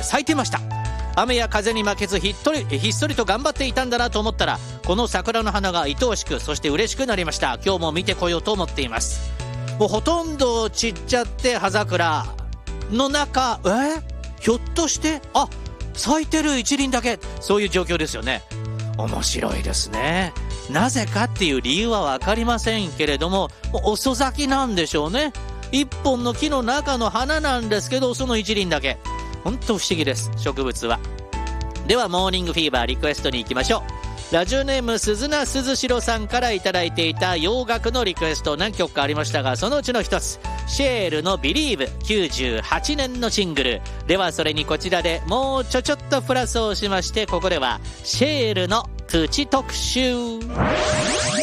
咲いてました。雨や風に負けずひっそりと頑張っていたんだなと思ったら、この桜の花が愛おしく、そして嬉しくなりました。今日も見てこようと思っています。もうほとんど散っちゃって葉桜の中、ひょっとして咲いてる一輪だけ、そういう状況ですよね。面白いですね。なぜかっていう理由は分かりませんけれども、遅咲きなんでしょうね。一本の木の中の花なんですけど、その一輪だけ。本当不思議です、植物は。ではモーニングフィーバーリクエストに行きましょう。ラジオネーム鈴名鈴代さんからいただいていた洋楽のリクエスト、何曲かありましたが、そのうちの一つ、シェールの Believe、 98年のシングルでは、それにこちらでもうちょっとプラスをしまして、ここではシェールのプチ特集。